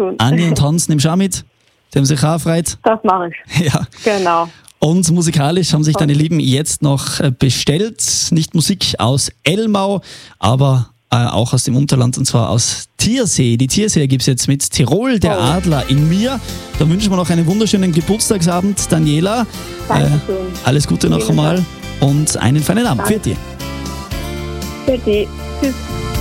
tun. Anni und Hans nimmst du auch mit? Die haben sich auch gefreut. Das mache ich. Ja. Genau. Und musikalisch haben sich deine Lieben jetzt noch bestellt. Nicht Musik aus Elmau, aber auch aus dem Unterland, und zwar aus Tiersee. Die Tiersee gibt es jetzt mit Tirol, der Adler in mir. Da wünschen wir noch einen wunderschönen Geburtstagsabend, Daniela. Dankeschön. Alles Gute noch einmal und einen feinen Abend. Für dich. Für dich. Tschüss.